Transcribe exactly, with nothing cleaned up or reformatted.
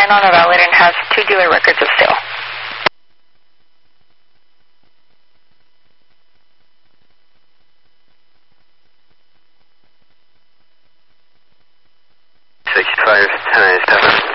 ran on a valid and has two dealer records of sale. six five, ten seven.